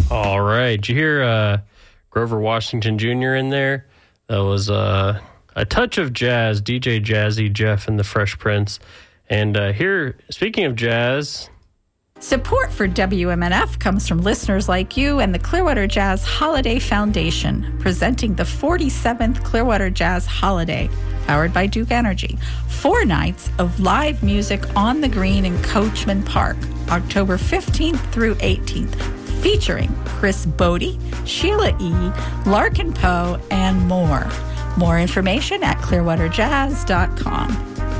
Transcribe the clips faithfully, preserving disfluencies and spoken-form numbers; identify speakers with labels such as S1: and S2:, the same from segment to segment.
S1: All right. Did you hear uh, Grover Washington Junior in there? That was uh, a touch of jazz, D J Jazzy Jeff and the Fresh Prince. And uh, here, speaking of jazz...
S2: Support for W M N F comes from listeners like you and the Clearwater Jazz Holiday Foundation, presenting the forty-seventh Clearwater Jazz Holiday, powered by Duke Energy. Four nights of live music on the green in Coachman Park, October fifteenth through eighteenth, featuring Chris Bodie, Sheila E., Larkin Poe, and more. More information at clearwater jazz dot com.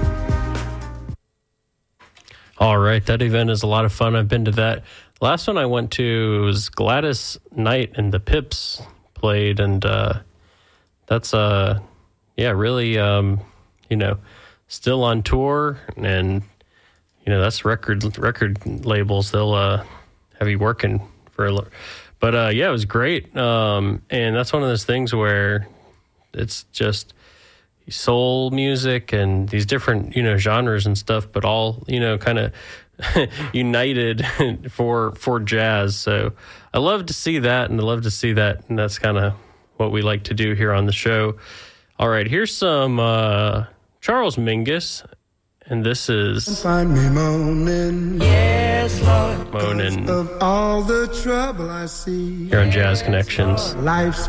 S1: All right, that event is a lot of fun. I've been to that. Last one I went to was Gladys Knight and the Pips played, and uh, that's, uh, yeah, really, um, you know, still on tour, and, you know, that's record record labels. They'll uh, have you working for a little. But, uh, yeah, it was great, um, and that's one of those things where it's just soul music and these different, you know, genres and stuff, but all, you know, kind of united for for jazz. So I love to see that, and I love to see that, and that's kind of what we like to do here on the show. All right, here's some uh, Charles Mingus, and this is
S3: Find me moaning,
S4: yes, Lord,
S1: moaning
S3: of all the trouble I see.
S1: here on Jazz Connections.
S3: Life's